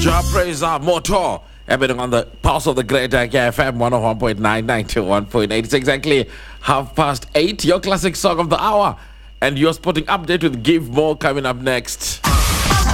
Jah praise our motto. Happening on the pulse of the Great FM 101.99 to 1.8. It's exactly 8:30. Your classic song of the hour. And your sporting update with Give More coming up next.